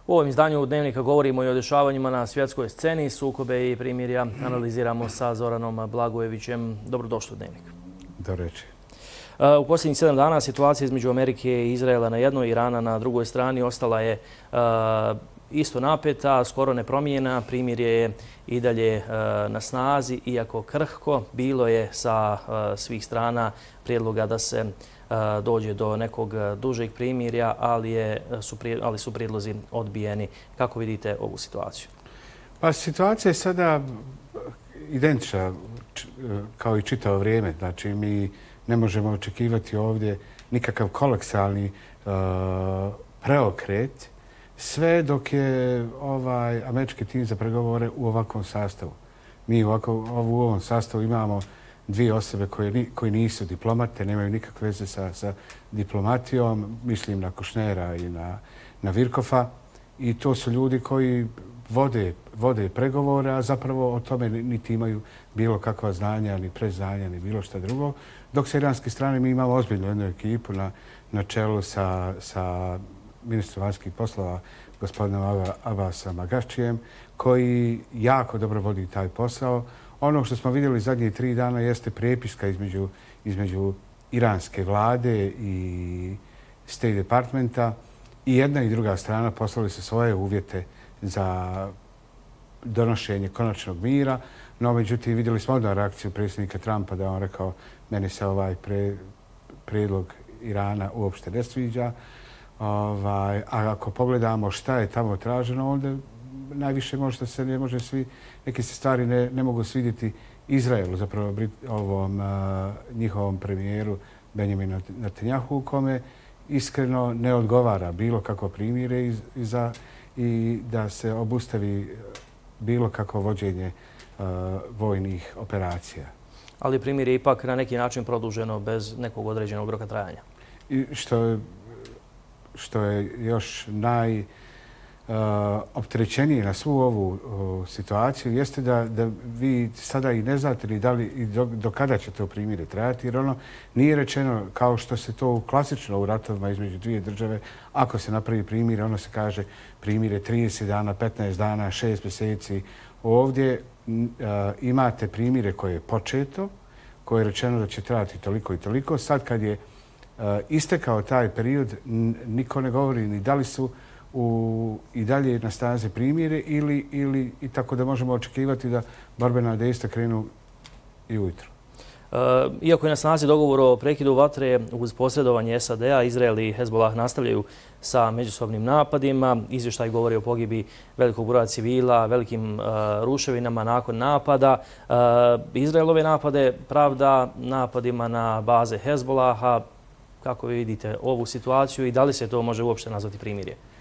U ovom izdanju Dnevnika govorimo i o dešavanjima na svjetskoj sceni, sukobe i primirja analiziramo sa Zoranom Blagojevićem. Dobrodošli u Dnevnik. Dobro reći. U posljednjih 7 dana situacija između Amerike i Izraela na jednoj, Irana na drugoj strani ostala je isto napeta, skoro nepromijena. Primirje je i dalje na snazi, iako krhko. Bilo je sa svih strana prijedloga da se dođe do nekog dužeg primirja, ali su prijedlozi odbijeni. Kako vidite ovu situaciju? Pa situacija je sada identična kao i čitavo vrijeme. Znači, mi ne možemo očekivati ovdje nikakav koleksalni preokret, sve dok je američki tim za pregovore u ovakvom sastavu. Mi u ovom sastavu imamo dvije osobe koji nisu diplomate, nemaju nikakve veze sa diplomatijom, mislim na Kušnera i na Virkofa. I to su ljudi koji vode pregovore, a zapravo o tome niti imaju bilo kakva znanja, ni predznanja, ni bilo šta drugo. Dok sa iranske strane mi imamo ozbiljnu jednu ekipu na čelu sa ministrom vanjskih poslova, gospodinom Abbasom Agašijem, koji jako dobro vodi taj posao. Ono što smo vidjeli zadnjih 3 dana jeste prepiska između iranske vlade i State Departmenta. I jedna i druga strana poslali su svoje uvjete za donošenje konačnog mira. No, međutim, vidjeli smo odmah reakciju predsjednika Trumpa da on rekao meni se ovaj prijedlog Irana uopšte ne sviđa. A ako pogledamo šta je tamo traženo, onda najviše možda se ne može neke se stvari ne mogu svidjeti Izraelu, zapravo ovom njihovom premijeru Benjaminu Netanjahu, kome iskreno ne odgovara bilo kako primire i da se obustavi bilo kako vođenje vojnih operacija. Ali primjer je ipak na neki način produženo bez nekog određenog roka trajanja. I što je još opterećenije na svu ovu situaciju jeste da vi sada i ne znate do kada će to primirje trajati, jer ono nije rečeno kao što se to klasično u ratovima između dvije države. Ako se napravi primirje, ono se kaže primirje 30 dana, 15 dana, 6 mjeseci. Ovdje imate primirje koje je početo, koje je rečeno da će trajati toliko i toliko. Sad kad je istekao taj period, niko ne govori ni da li su i dalje na snazi primirje ili i tako da možemo očekivati da borbena dejstva krenu i ujutro. Iako je na snazi dogovor o prekidu vatre uz posredovanje SAD-a, Izrael i Hezbollah nastavljaju sa međusobnim napadima. Izvještaj govori o pogibi velikog broja civila, velikim ruševinama nakon napada. Izraelove napade pravda napadima na baze Hezbollaha. Kako vi vidite ovu situaciju i da li se to može uopšte nazvati primirje?